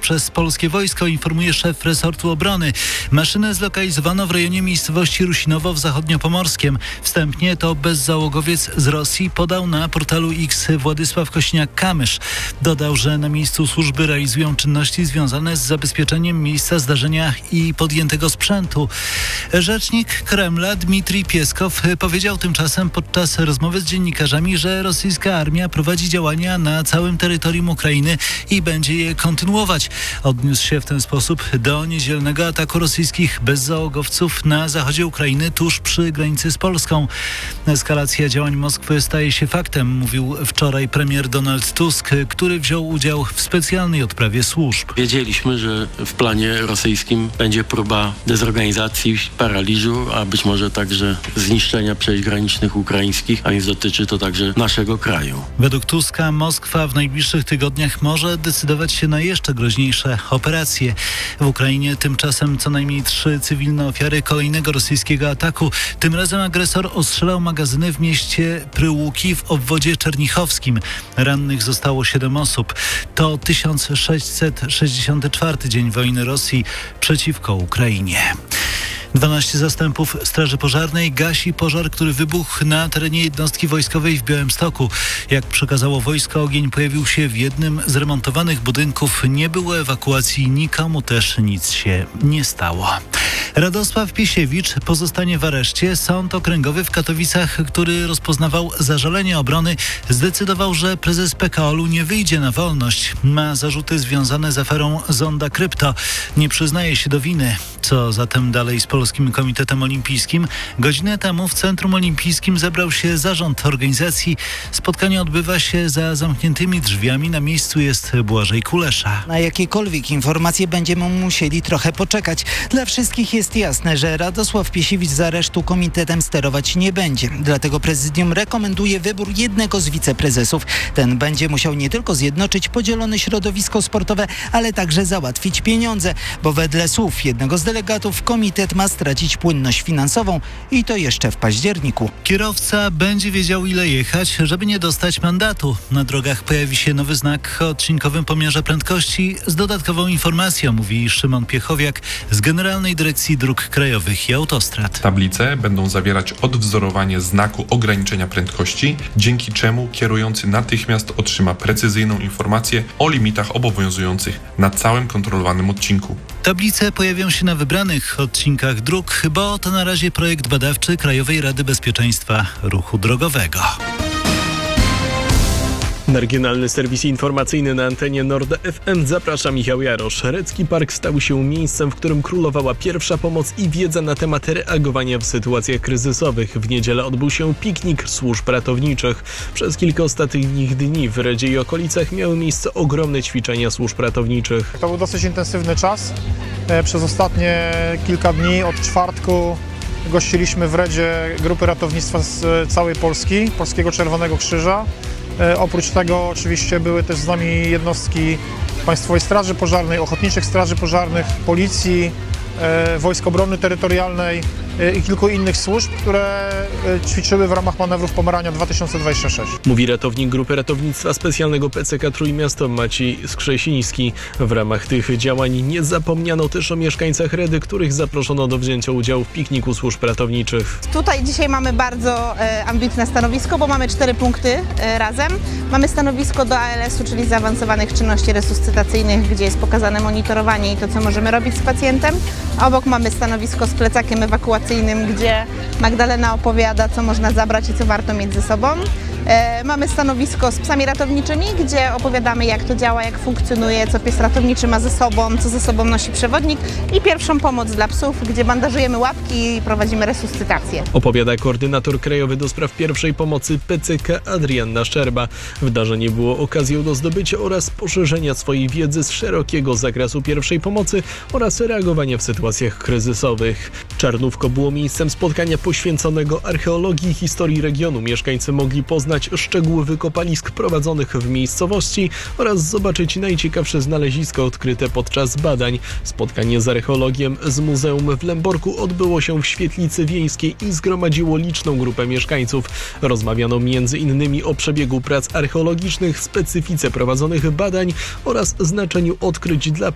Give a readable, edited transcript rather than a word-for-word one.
przez polskie wojsko, informuje szef resortu obrony. Maszynę zlokalizowano w rejonie miejscowości Rusinowo w Zachodniopomorskiem. Wstępnie to bezzałogowiec z Rosji, podał na portalu X Władysław Kośniak-Kamysz. Dodał, że na miejscu służby realizują czynności związane z zabezpieczeniem miejsca zdarzenia i podjętego sprzętu. Rzecznik Kremla Dmitrij Pieskow powiedział tymczasem podczas rozmowy z dziennikarzami, że rosyjska armia prowadzi działania na całym terytorium Ukrainy i będzie je kontynuować. Odniósł się w ten sposób do niedzielnego ataku rosyjskich bezzałogowców na zachodzie Ukrainy tuż przy granicy z Polską. Eskalacja działań Moskwy staje się faktem, mówił wczoraj premier Donald Tusk, który wziął udział w specjalnej odprawie służb. Wiedzieliśmy, że w planie rosyjskim będzie próba dezorganizacji, paraliżu, a być może także zniszczenia przejść granicznych ukraińskich, a więc dotyczy to także naszego kraju. Według Tuska Moskwa w najbliższych tygodniach może decydować się na jeszcze groźniejsze operacje. W Ukrainie tymczasem co najmniej 3 cywilne ofiary kolejnego rosyjskiego ataku. Tym razem agresor ostrzelał magazyny w mieście Pryłuki w obwodzie czernichowskim. Rannych zostało 7 osób. To 1664 dzień wojny Rosji przeciwko Ukrainie. 12 zastępów Straży Pożarnej gasi pożar, który wybuchł na terenie jednostki wojskowej w Białymstoku. Jak przekazało wojsko, ogień pojawił się w jednym z remontowanych budynków. Nie było ewakuacji, nikomu też nic się nie stało. Radosław Piesiewicz pozostanie w areszcie. Sąd okręgowy w Katowicach, który rozpoznawał zażalenie obrony, zdecydował, że prezes PKOL-u nie wyjdzie na wolność. Ma zarzuty związane z aferą Zonda Krypto. Nie przyznaje się do winy. Co zatem dalej z Polskim Komitetem Olimpijskim? Godzinę temu w Centrum Olimpijskim zebrał się zarząd organizacji. Spotkanie odbywa się za zamkniętymi drzwiami. Na miejscu jest Błażej Kulesza. Na jakiekolwiek informacje będziemy musieli trochę poczekać. Dla wszystkich jest jasne, że Radosław Piesiewicz z aresztu komitetem sterować nie będzie. Dlatego prezydium rekomenduje wybór jednego z wiceprezesów. Ten będzie musiał nie tylko zjednoczyć podzielone środowisko sportowe, ale także załatwić pieniądze, bo wedle słów jednego z delegatów komitet ma stracić płynność finansową i to jeszcze w październiku. Kierowca będzie wiedział, ile jechać, żeby nie dostać mandatu. Na drogach pojawi się nowy znak o odcinkowym pomiarze prędkości z dodatkową informacją, mówi Szymon Piechowiak z Generalnej Dyrekcji Dróg Krajowych i Autostrad. Tablice będą zawierać odwzorowanie znaku ograniczenia prędkości, dzięki czemu kierujący natychmiast otrzyma precyzyjną informację o limitach obowiązujących na całym kontrolowanym odcinku. Tablice pojawią się na wybranych odcinkach dróg, bo to na razie projekt badawczy Krajowej Rady Bezpieczeństwa Ruchu Drogowego. Regionalny serwis informacyjny na antenie Nord FM. Zaprasza Michał Jarosz. Recki Park stał się miejscem, w którym królowała pierwsza pomoc i wiedza na temat reagowania w sytuacjach kryzysowych. W niedzielę odbył się piknik służb ratowniczych. Przez kilka ostatnich dni w Redzie i okolicach miały miejsce ogromne ćwiczenia służb ratowniczych. To był dosyć intensywny czas. Przez ostatnie kilka dni od czwartku gościliśmy w Redzie grupy ratownictwa z całej Polski, Polskiego Czerwonego Krzyża. Oprócz tego oczywiście były też z nami jednostki Państwowej Straży Pożarnej, Ochotniczych Straży Pożarnych, Policji, Wojsk Obrony Terytorialnej i kilku innych służb, które ćwiczyły w ramach manewrów Pomerania 2026. Mówi ratownik Grupy Ratownictwa Specjalnego PCK Trójmiasto Maciej Skrzesiński. W ramach tych działań nie zapomniano też o mieszkańcach Redy, których zaproszono do wzięcia udziału w pikniku służb ratowniczych. Tutaj dzisiaj mamy bardzo ambitne stanowisko, bo mamy 4 punkty razem. Mamy stanowisko do ALS-u, czyli zaawansowanych czynności resuscytacyjnych, gdzie jest pokazane monitorowanie i to, co możemy robić z pacjentem. Obok mamy stanowisko z plecakiem ewakuacyjnym, gdzie Magdalena opowiada, co można zabrać i co warto mieć ze sobą. Mamy stanowisko z psami ratowniczymi, gdzie opowiadamy, jak to działa, jak funkcjonuje, co pies ratowniczy ma ze sobą, co ze sobą nosi przewodnik i pierwszą pomoc dla psów, gdzie bandażujemy łapki i prowadzimy resuscytację. Opowiada koordynator krajowy do spraw pierwszej pomocy PCK Adrianna Szczerba. Wydarzenie było okazją do zdobycia oraz poszerzenia swojej wiedzy z szerokiego zakresu pierwszej pomocy oraz reagowania w sytuacjach kryzysowych. Czarnówko było miejscem spotkania poświęconego archeologii i historii regionu. Mieszkańcy mogli poznać szczegóły wykopalisk prowadzonych w miejscowości oraz zobaczyć najciekawsze znaleziska odkryte podczas badań. Spotkanie z archeologiem z Muzeum w Lęborku odbyło się w świetlicy wiejskiej i zgromadziło liczną grupę mieszkańców. Rozmawiano m.in. o przebiegu prac archeologicznych, specyfice prowadzonych badań oraz znaczeniu odkryć dla